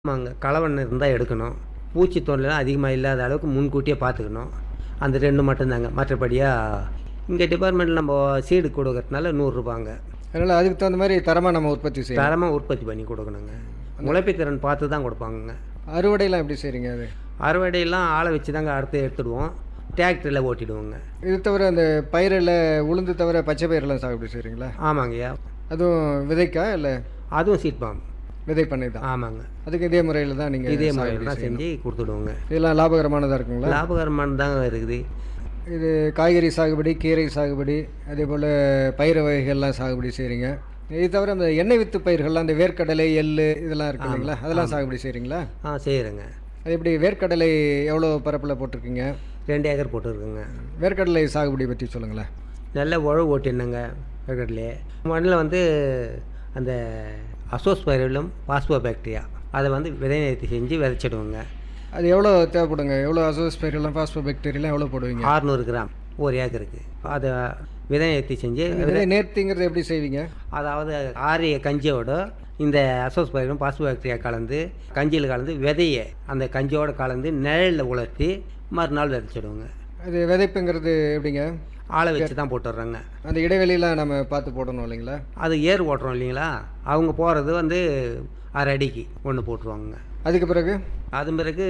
ஆமாங்க. கலவண்ணு இருந்தா எடுக்கணும். பூச்சி தொல்லைலாம் அதிகமா இல்லாத அளவுக்கு முன்கூட்டியே பார்த்துக்கணும். அந்த 2 மட்டும்தாங்க. மற்றபடியா இங்க டிபார்ட்மெண்ட்ல நம்ம சீடு குடுக்கறதுனால ரூ. 100ங்க. அதனால அதுக்கு தகுந்த மாரி தரமா நம்ம உற்பத்தி செய்யணும். தரமா உற்பத்தி பண்ணி குடுக்கணுங்க. முளைப்பு திறன் பார்த்து தான் குடுப்பாங்கங்க. அறுவடைலாம் எப்படி செய்றீங்க அது? அறுவடையெல்லாம் ஆள வச்சு தாங்க அறுத்து எடுத்துடுவோம். டிராக்டர்ல ஓட்டிடுவோங்க. இது தவிர அந்த பயிரில உளுந்து தவிர பச்சை பயிரெல்லாம் சாகுபடி செய்றீங்களா? ஆமாங்கய்யா. அதுவும் விதைக்கா இல்ல அதுவும் சீட் பாம். விதை பண்ணை தான். ஆமாங்க. அதுக்கு இதே முறையில தான் நீங்க இதே சாகுபடி முறையில தான் செய்யணும். செஞ்சு குடுத்துடுவோங்க. இதெல்லாம் லாபகரமானதா இருக்குங்களா? லாபகரமானதாங்க இருக்குது. இது காய்கறி சாகுபடி, கீரை சாகுபடி, அதேபோல பயிர் வகைகள்லாம் சாகுபடி செய்றீங்க. இது தவிர அந்த எண்ணெய் வித்து பயிர்கள்லாம் அந்த வேர்க்கடலை, எள்ளு இதெல்லாம் இருக்கு இல்லைங்களா? அதெல்லாம் சாகுபடி செய்றீங்களா? செய்றேங்க. அது எப்படி வேர்க்கடலை எவ்வளோ பரப்புல போட்டிருக்கீங்க? 2 ஏக்கர் போட்டுருக்குங்க. வேர்க்கடலை சாகுபடி பற்றி சொல்லுங்களேன். நல்ல உழவு ஓட்டினங்க வேர்க்கடலையே. மண்ணில் வந்து அந்த அசோஸ்பைரிலம் பாஸ்போபாக்டீரியா அதை வந்து விதை நேர்த்தி செஞ்சு விதைச்சிடுவோங்க. அது எவ்வளோ தேவைப்படுங்க? எவ்வளோ அசோஸ்பைரிலம் பாஸ்போபாக்டீரியாலாம் எவ்வளோ போடுவீங்க? 600 கிராம் ஒரு ஏக்கருக்கு. அதை விதை நேர்த்தி செஞ்சு விதை நேர்த்திங்கிறது எப்படி செய்வீங்க? அதாவது ஆரிய கஞ்சியோட இந்த அசோஸ்பைரிலம் பாஸ்போபாக்டீரியா கலந்து கஞ்சியில் கலந்து விதையை அந்த கஞ்சியோடு கலந்து நிழலில் உலர்த்தி மறுநாள் விதைச்சிடுவோங்க. அது விதைப்புங்கிறது எப்படிங்க? ஆளை வச்சு தான் போட்டுடுறோங்க. அந்த இடைவெளியெலாம் நம்ம பார்த்து போடணும் இல்லைங்களா? அது ஏர் ஓட்டுறோம் இல்லைங்களா? அவங்க போகிறது வந்து 1/2 அடிக்கு ஒன்று போட்டுருவாங்க. அதுக்கு பிறகு அது பிறகு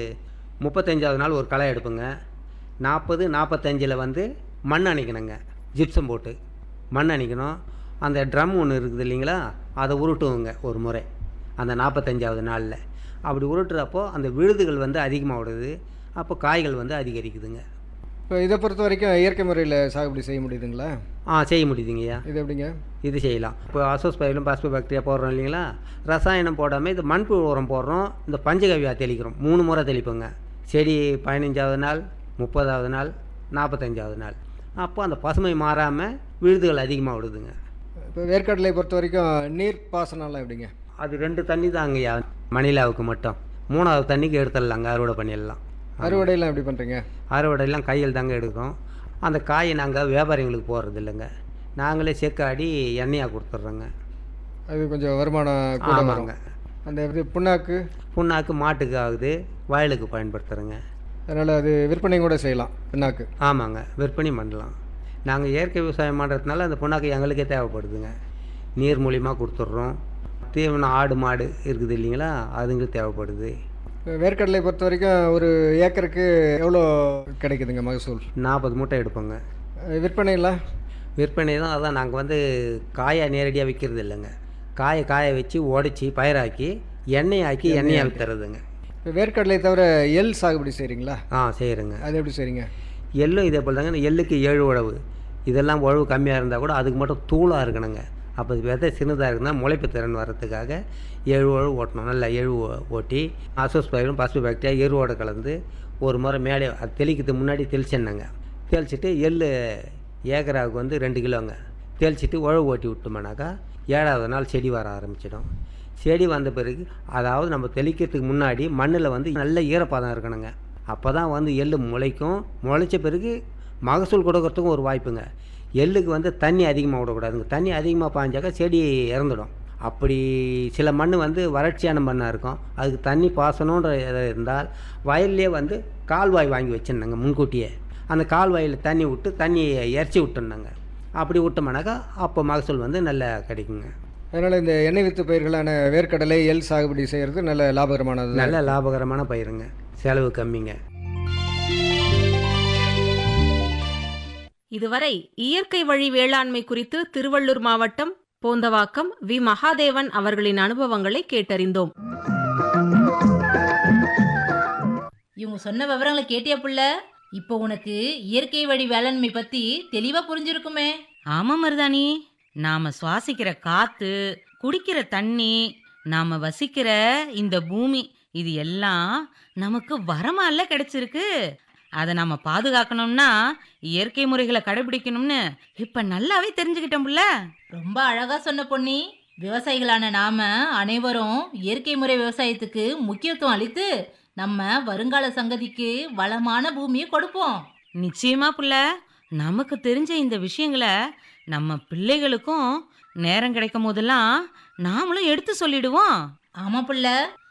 35வது நாள் ஒரு களை எடுப்புங்க. 40, 45ல் வந்து மண் அணைக்கணுங்க. ஜிப்சம் போட்டு மண் அணைக்கணும். அந்த ட்ரம் ஒன்று இருக்குது இல்லைங்களா? அதை உருட்டுவோங்க ஒரு முறை அந்த 45வது நாளில். அப்படி உருட்டுறப்போ அந்த விழுதுகள் வந்து அதிகமாக விடுது. அப்போ காய்கள் வந்து அதிகரிக்குதுங்க. இப்போ இதை பொறுத்த வரைக்கும் இயற்கை முறையில் சாகுபடி செய்ய முடியுதுங்களா? செய்ய முடியுதுங்கய்யா. இது எப்படிங்க? இது செய்யலாம். இப்போ அசோஸ்பைரிலம் பாஸ்போபாக்டீரியா போடுறோம் இல்லைங்களா? ரசாயனம் போடாமல் இது மண்புழு உரம் போடுறோம். இந்த பஞ்சகவ்யா தெளிக்கிறோம். 3 முறை தெளிப்போங்க. செடி 15வது நாள், 30வது நாள், 45வது நாள். அப்போ அந்த பசுமை மாறாமல் விழுதுகள் அதிகமாக விடுதுங்க. இப்போ வேர்க்கடலை பொறுத்த வரைக்கும் நீர் பாசனம்லாம் எப்படிங்க? அது 2 தண்ணி தாங்கய்யா மணிலாவுக்கு மட்டும். 3வது தண்ணிக்கு எடுத்துடலாங்க. அறுவடை பண்ணிடலாம். அறுவடையெல்லாம் எப்படி பண்ணுறீங்க? அறுவடையெல்லாம் கையில் தாங்க எடுக்கிறோம். அந்த காயை நாங்கள் வியாபாரிங்களுக்கு போடுறது இல்லைங்க. நாங்களே செக்காடி எண்ணெயாக கொடுத்துட்றோங்க. அது கொஞ்சம் வருமானம் கூட வரும். ஆமாங்க. அந்த இது புண்ணாக்கு புண்ணாக்கு மாட்டுக்கு ஆகுது, வயலுக்கு பயன்படுத்துகிறோங்க. அதனால் அது விற்பனை கூட செய்யலாம் புண்ணாக்கு. ஆமாங்க, விற்பனை பண்ணலாம். நாங்கள் இயற்கை விவசாயம் பண்ணுறதுனால அந்த புண்ணாக்கு எங்களுக்கே தேவைப்படுதுங்க. நீர் மூலிமா கொடுத்துட்றோம். தீவனம் ஆடு மாடு இருக்குது இல்லைங்களா? அதுங்களுக்கு தேவைப்படுது. வேர்க்கடலை பொறுத்த வரைக்கும் ஒரு ஏக்கருக்கு எவ்வளோ கிடைக்குதுங்க மகசூல்? 40 மூட்டை எடுப்போங்க. விற்பனைலாம் விற்பனை தான். அதான் நாங்கள் வந்து காயை நேரடியாக விற்கிறது இல்லைங்க. காய வச்சு உடச்சி பயிராக்கி எண்ணெயாக்கி எண்ணெயாக விற்றுறதுங்க. இப்போ வேர்க்கடலை தவிர எள் சாகுபடி செய்கிறீங்களா? செய்கிறேங்க. அது எப்படி செய்கிறீங்க? எள்ளும் இதே போல் தாங்க. எள்ளுக்கு 7 உழவு. இதெல்லாம் உழவு கம்மியாக இருந்தால் கூட அதுக்கு மட்டும் தூளாக இருக்கணுங்க. அப்போ விதை சின்னதாக இருக்குன்னா முளைப்பு திறன் வர்றதுக்காக 7 உழவு ஓட்டணும். நல்லா 7 ஓட்டி அசோஸ்பைரிலம் பாஸ்போபாக்டீரியா எருவோடு கலந்து ஒரு முறை மேலே அது தெளிக்கிறதுக்கு முன்னாடி தெளிச்சேன்னாங்க. தெளிச்சிட்டு எள் ஏக்கராவுக்கு வந்து 2 கிலோங்க தெளிச்சிட்டு உழவு ஓட்டி விட்டோம்னாக்கா 7வது நாள் செடி வர ஆரம்பிச்சிடும். செடி வந்த பிறகு அதாவது நம்ம தெளிக்கிறதுக்கு முன்னாடி மண்ணில் வந்து நல்ல ஈரப்பதம் இருக்கணுங்க. அப்போ தான் வந்து எள் முளைக்கும். முளைச்ச பிறகு மகசூல் கொடுக்கறதுக்கும் ஒரு வாய்ப்புங்க. எள்ளுக்கு வந்து தண்ணி அதிகமாக விடக்கூடாதுங்க. தண்ணி அதிகமாக பாய்ஞ்சாக்கா செடி இறந்துடும். அப்படி சில மண் வந்து வறட்சியான மண்ணாக இருக்கும். அதுக்கு தண்ணி பாசணுன்ற இருந்தால் வயல்லே வந்து கால்வாய் வாங்கி வச்சிருந்தாங்க முன்கூட்டியே. அந்த கால்வாயில் தண்ணி விட்டு தண்ணியை இறச்சி விட்டுருந்தாங்க. அப்படி விட்டோம்னாக்கா அப்போ மகசூல் வந்து நல்லா கிடைக்குங்க. அதனால் இந்த எண்ணெய் வித்து பயிர்களான வேர்க்கடலை எள் சாகுபடி செய்கிறது நல்ல லாபகரமானது. நல்ல லாபகரமான பயிருங்க. செலவு கம்மிங்க. இதுவரை இயற்கை வழி வேளாண்மை குறித்து திருவள்ளூர் மாவட்டம் போந்தவாக்கம் வி. மகாதேவன் அவர்களின் அனுபவங்களை கேட்டறிந்தோம். இவங்க சொன்ன விவரங்களை கேட்டியா புள்ள? இப்போ உனக்கு இயற்கை வழி வேளாண்மை பத்தி தெளிவா புரிஞ்சிருக்குமே. ஆமா மருதாணி, நாம சுவாசிக்கிற காத்து, குடிக்கிற தண்ணி, நாம வசிக்கிற இந்த பூமி, இது எல்லாம் நமக்கு வரமால கிடைச்சிருக்கு. அதை நாம பாதுகாக்கணும்னா இயற்கை முறைகளை கடைபிடிக்கணும்னு இப்ப நல்லாவே தெரிஞ்சுக்கிட்டோம்ல. ரொம்ப அழகா சொன்ன பொன்னி. விவசாயிகளான நாம அனைவரும் இயற்கை முறை விவசாயத்துக்கு முக்கியத்துவம் அளித்து நம்ம வருங்கால சங்கதிக்கு வளமான பூமியை கொடுப்போம். நிச்சயமா புள்ள. நமக்கு தெரிஞ்ச இந்த விஷயங்களை நம்ம பிள்ளைகளுக்கும் நேரம் கிடைக்கும் போதெல்லாம் நாமளும் எடுத்து சொல்லிடுவோம். ஆமா புள்ள.